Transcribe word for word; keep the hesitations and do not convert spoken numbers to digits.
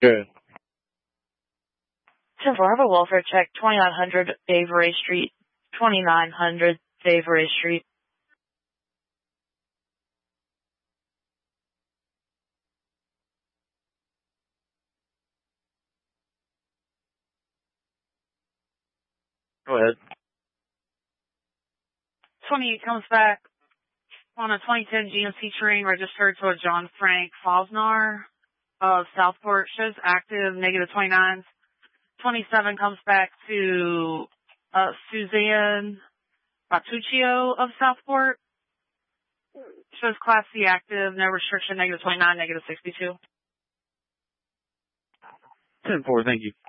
Good. ten four, have a welfare check, twenty-nine hundred Avery Street. twenty-nine hundred Avery Street. Go ahead. twenty-eight comes back on a twenty ten G M C Terrain registered to a John Frank Fosnar of Southport. Shows active, negative twenty-nines. twenty-seven comes back to uh, Suzanne Batuccio of Southport. Shows Class C active, no restriction, negative twenty-nine, negative sixty-two. ten four, thank you.